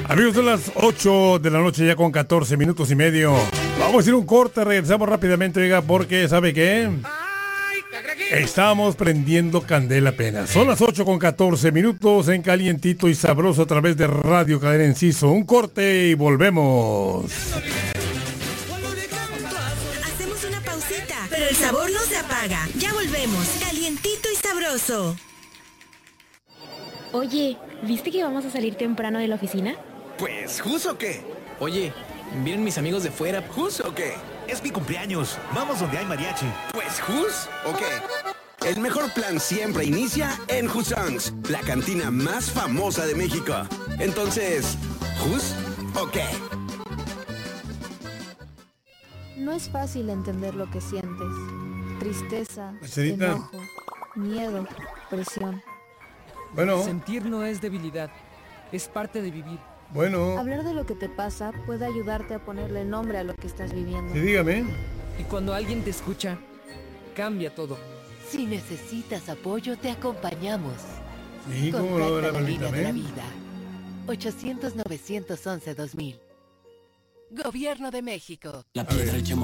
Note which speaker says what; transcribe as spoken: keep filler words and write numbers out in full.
Speaker 1: Amigos, son las ocho de la noche ya con catorce minutos y medio. Vamos a hacer un corte, regresamos rápidamente, oiga, porque ¿sabe qué? Estamos prendiendo candela apenas. Son las ocho con catorce minutos en calientito y sabroso a través de Radio Cadena Enciso. Un corte y volvemos.
Speaker 2: Hacemos una pausita, pero el sabor no se apaga. Ya volvemos, calientito y sabroso.
Speaker 3: Oye, ¿viste que vamos a salir temprano de la oficina?
Speaker 4: Pues, ¿jus o qué?
Speaker 5: Oye, ¿vienen mis amigos de fuera?
Speaker 4: ¿Jus o qué?
Speaker 6: Es mi cumpleaños. Vamos donde hay mariachi.
Speaker 4: Pues, ¿jus o qué? El mejor plan siempre inicia en Husongs, la cantina más famosa de México. Entonces, ¿jus o qué?
Speaker 7: No es fácil entender lo que sientes. Tristeza,
Speaker 1: Señorita.
Speaker 7: enojo, miedo, presión.
Speaker 1: Bueno,
Speaker 8: Sentir no es debilidad, es parte de vivir.
Speaker 1: bueno,
Speaker 7: Hablar de lo que te pasa puede ayudarte a ponerle nombre a lo que estás viviendo.
Speaker 1: sí, dígame.
Speaker 8: Y cuando alguien te escucha, cambia todo.
Speaker 9: Si necesitas apoyo, te acompañamos.
Speaker 1: Sí, cómo no,
Speaker 9: Contacta
Speaker 1: la
Speaker 9: la línea de la
Speaker 1: permítame.
Speaker 9: vida. ochocientos, novecientos once, dos mil. Gobierno de México.
Speaker 5: La piedra, el